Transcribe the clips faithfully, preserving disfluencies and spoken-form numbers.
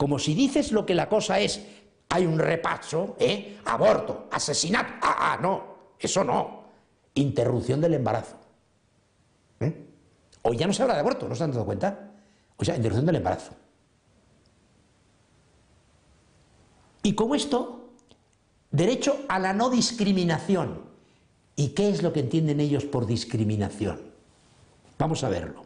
como si dices lo que la cosa es, hay un repaso, ¿eh? Aborto, asesinato, ah, ah, no, eso no, interrupción del embarazo. ¿Eh? Hoy ya no se habla de aborto, ¿no se han dado cuenta? O sea, interrupción del embarazo. Y como esto, derecho a la no discriminación. ¿Y qué es lo que entienden ellos por discriminación? Vamos a verlo.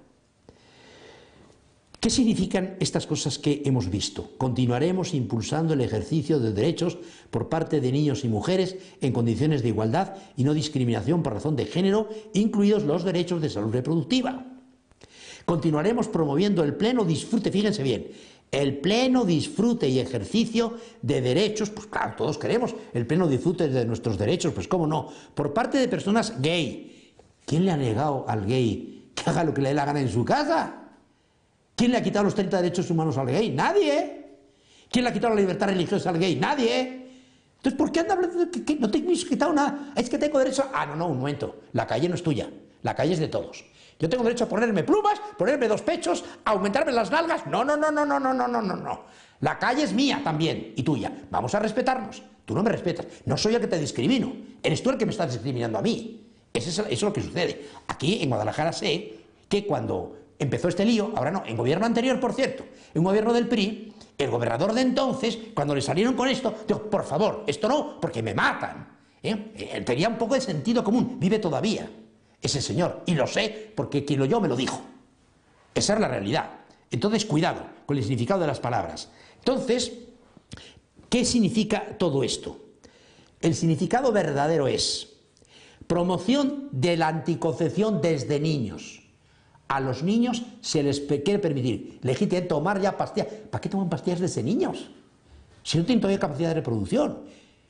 ¿Qué significan estas cosas que hemos visto? Continuaremos impulsando el ejercicio de derechos por parte de niños y mujeres en condiciones de igualdad y no discriminación por razón de género, incluidos los derechos de salud reproductiva. Continuaremos promoviendo el pleno disfrute, fíjense bien, el pleno disfrute y ejercicio de derechos, pues claro, todos queremos el pleno disfrute de nuestros derechos, pues cómo no, por parte de personas gay. ¿Quién le ha negado al gay que haga lo que le dé la gana en su casa? ¿Quién le ha quitado los treinta derechos humanos al gay? Nadie. ¿Quién le ha quitado la libertad religiosa al gay? Nadie. Entonces, ¿por qué anda hablando de que, que no te he quitado nada? Es que tengo derecho a... Ah, no, no, un momento, la calle no es tuya, la calle es de todos. Yo tengo derecho a ponerme plumas, ponerme dos pechos, a aumentarme las nalgas. No, no, no, no, no, no, no, no, no, no. La calle es mía también y tuya. Vamos a respetarnos. Tú no me respetas. No soy el que te discrimino. Eres tú el que me estás discriminando a mí. Eso es, eso es lo que sucede. Aquí en Guadalajara sé que cuando empezó este lío, ahora no, en gobierno anterior, por cierto, en un gobierno del P R I, el gobernador de entonces, cuando le salieron con esto, dijo, por favor, esto no, porque me matan. ¿Eh? Eh, tenía un poco de sentido común. Vive todavía ese señor, y lo sé porque quien lo oyó me lo dijo. Esa es la realidad. Entonces, cuidado con el significado de las palabras. Entonces, ¿qué significa todo esto? El significado verdadero es promoción de la anticoncepción desde niños. A los niños se les quiere permitir legítimamente tomar ya pastillas. ¿Para qué toman pastillas desde niños? Si no tienen todavía capacidad de reproducción.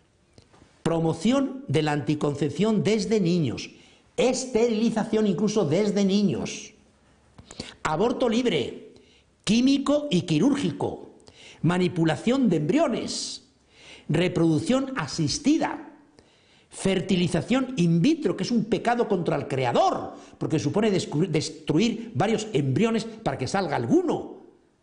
Promoción de la anticoncepción desde niños. Esterilización incluso desde niños, aborto libre, químico y quirúrgico, manipulación de embriones, reproducción asistida, fertilización in vitro, que es un pecado contra el creador, porque supone destruir varios embriones para que salga alguno.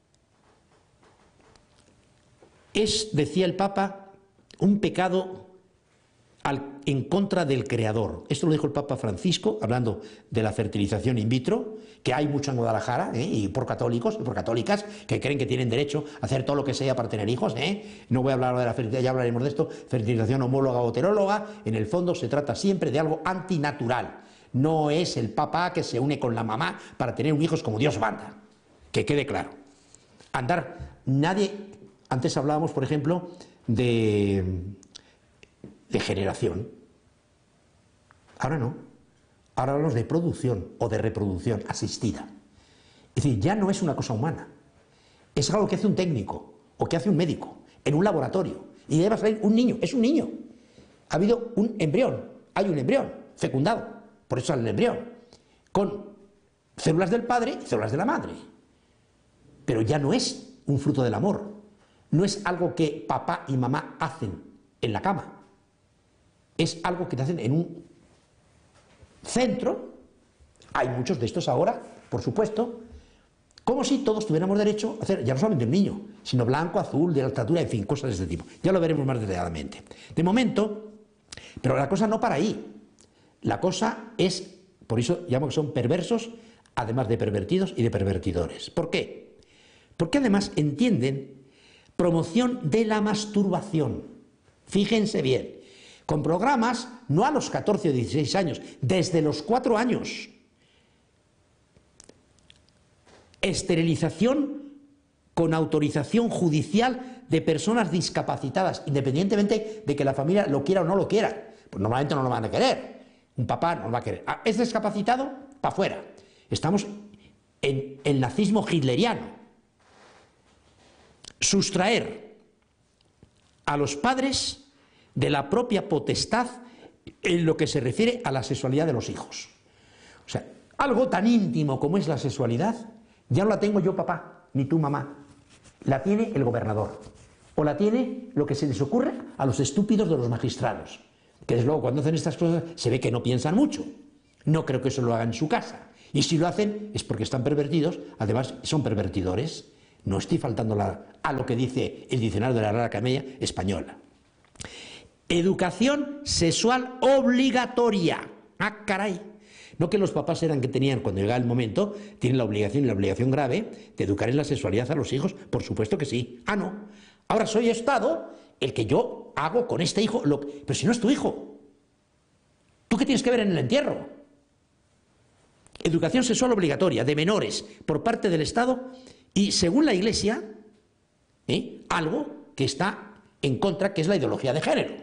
Es, decía el Papa, un pecado Al, en contra del creador. Esto lo dijo el Papa Francisco, hablando de la fertilización in vitro, que hay mucho en Guadalajara, ¿eh? Y por católicos y por católicas que creen que tienen derecho a hacer todo lo que sea para tener hijos, ¿eh? No voy a hablar de la fertilización, ya hablaremos de esto, fertilización homóloga o heteróloga. En el fondo se trata siempre de algo antinatural. No es el papá que se une con la mamá para tener un hijo como Dios manda. Que quede claro. Andar, nadie, antes hablábamos, por ejemplo, de... de generación. Ahora no. Ahora hablamos de producción o de reproducción asistida. Es decir, ya no es una cosa humana. Es algo que hace un técnico o que hace un médico en un laboratorio. Y debe salir un niño. Es un niño. Ha habido un embrión. Hay un embrión fecundado. Por eso sale el embrión. Con células del padre y células de la madre. Pero ya no es un fruto del amor. No es algo que papá y mamá hacen en la cama. Es algo que te hacen en un centro. Hay muchos de estos ahora, por supuesto, como si todos tuviéramos derecho a hacer, ya no solamente un niño, sino blanco, azul, de alta altura, en fin, cosas de este tipo. Ya lo veremos más detalladamente. De momento, pero la cosa no para ahí. La cosa es, por eso llamo que son perversos, además de pervertidos y de pervertidores. ¿Por qué? Porque además entienden promoción de la masturbación. Fíjense bien. Con programas, no a los catorce o dieciséis años, desde los cuatro años. Esterilización con autorización judicial de personas discapacitadas, independientemente de que la familia lo quiera o no lo quiera. Pues normalmente no lo van a querer. Un papá no lo va a querer. Ah, ¿es discapacitado? Para afuera. Estamos en el nazismo hitleriano. Sustraer a los padres de la propia potestad en lo que se refiere a la sexualidad de los hijos. O sea, algo tan íntimo como es la sexualidad, ya no la tengo yo, papá, ni tú, mamá. La tiene el gobernador. O la tiene lo que se les ocurre a los estúpidos de los magistrados. Que desde luego cuando hacen estas cosas se ve que no piensan mucho. No creo que eso lo hagan en su casa. Y si lo hacen es porque están pervertidos, además son pervertidores. No estoy faltando la, a lo que dice el diccionario de la Real Academia Española. Educación sexual obligatoria. ¡Ah, caray! No que los papás eran que tenían, cuando llegaba el momento, tienen la obligación y la obligación grave de educar en la sexualidad a los hijos. Por supuesto que sí. Ah, no. Ahora soy Estado el que yo hago con este hijo. Lo... Pero si no es tu hijo. ¿Tú qué tienes que ver en el entierro? Educación sexual obligatoria de menores por parte del Estado y, según la Iglesia, ¿eh? algo que está en contra, que es la ideología de género.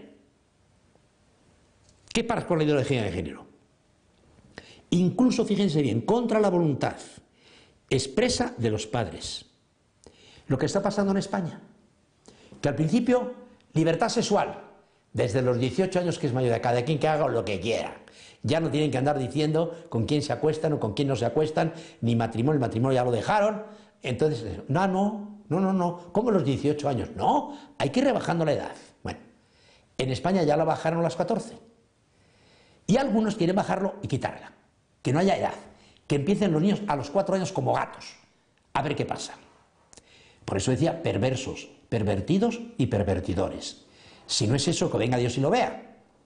¿Qué pasa con la ideología de género? Incluso, fíjense bien, contra la voluntad expresa de los padres. Lo que está pasando en España, que al principio, libertad sexual, desde los dieciocho años que es mayor de edad, cada quien que haga lo que quiera. Ya no tienen que andar diciendo con quién se acuestan o con quién no se acuestan, ni matrimonio, el matrimonio ya lo dejaron. Entonces, no, no, no, no, no, ¿cómo los dieciocho años? No, hay que ir rebajando la edad. Bueno, en España ya la bajaron a los catorce. Y algunos quieren bajarlo y quitarla. Que no haya edad, que empiecen los niños a los cuatro años como gatos, a ver qué pasa. Por eso decía perversos, pervertidos y pervertidores. Si no es eso, que venga Dios y lo vea.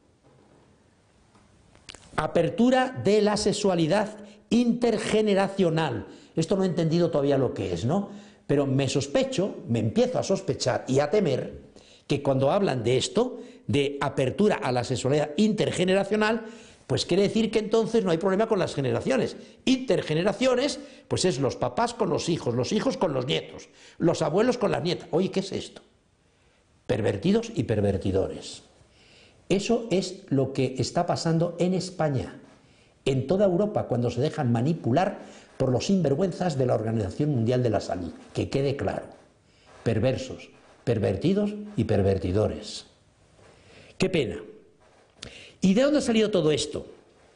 Apertura de la sexualidad intergeneracional. Esto no he entendido todavía lo que es, ¿no? Pero me sospecho, me empiezo a sospechar y a temer que cuando hablan de esto, de apertura a la sexualidad intergeneracional, pues quiere decir que entonces no hay problema con las generaciones. Intergeneraciones, pues es los papás con los hijos, los hijos con los nietos, los abuelos con las nietas. Oye, ¿qué es esto? Pervertidos y pervertidores. Eso es lo que está pasando en España, en toda Europa, cuando se dejan manipular por los sinvergüenzas de la Organización Mundial de la Salud. Que quede claro. Perversos, pervertidos y pervertidores. Qué pena. ¿Y de dónde ha salido todo esto?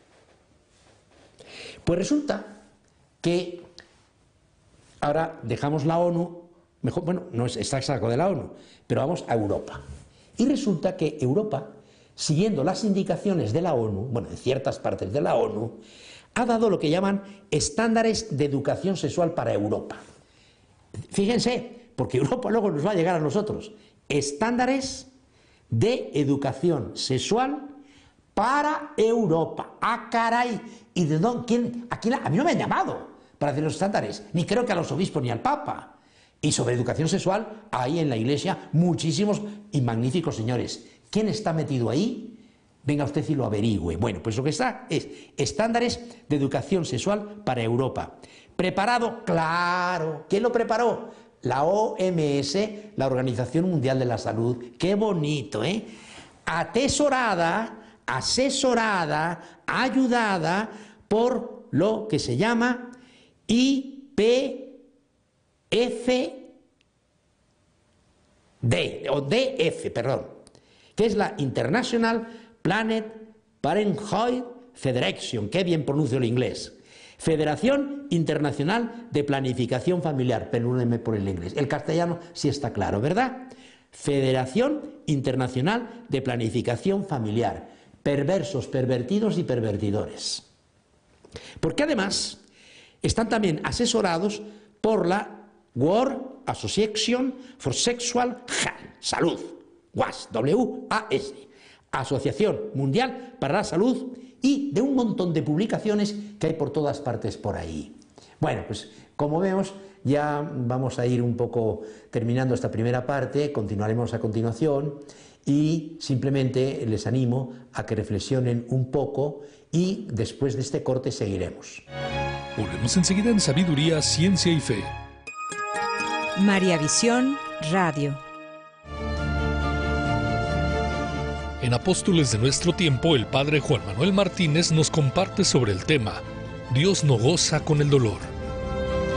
Pues resulta que ahora dejamos la ONU, mejor, bueno, no es está saco de la ONU, pero vamos a Europa. Y resulta que Europa, siguiendo las indicaciones de la ONU, bueno, de ciertas partes de la ONU, ha dado lo que llaman estándares de educación sexual para Europa. Fíjense, porque Europa luego nos va a llegar a nosotros. Estándares de educación sexual para Europa. ¡Ah, caray! ¿Y de dónde? ¿Quién? ¿A quién? A mí no me han llamado para hacer los estándares, ni creo que a los obispos ni al Papa. Y sobre educación sexual hay en la Iglesia muchísimos y magníficos señores. ¿Quién está metido ahí? Venga usted y lo averigüe. Bueno, pues lo que está es estándares de educación sexual para Europa. ¿Preparado? Claro. ¿Quién lo preparó? La O M S, la Organización Mundial de la Salud. ¡Qué bonito, eh! Atesorada, asesorada, ayudada por lo que se llama I P F D, o D F, perdón, que es la International Planned Parenthood Federation, qué bien pronuncio el inglés, Federación Internacional de Planificación Familiar, perdónenme por el inglés, el castellano sí está claro, ¿verdad? Federación Internacional de Planificación Familiar, perversos, pervertidos y pervertidores. Porque además están también asesorados por la World Association for Sexual Health, Salud, W A S, W A S, Asociación Mundial para la Salud, y de un montón de publicaciones que hay por todas partes por ahí. Bueno, pues como vemos, ya vamos a ir un poco terminando esta primera parte, continuaremos a continuación y simplemente les animo a que reflexionen un poco y después de este corte seguiremos. Volvemos enseguida en Sabiduría, Ciencia y Fe. María Visión Radio. En Apóstoles de Nuestro Tiempo, el padre Juan Manuel Martínez nos comparte sobre el tema Dios no goza con el dolor.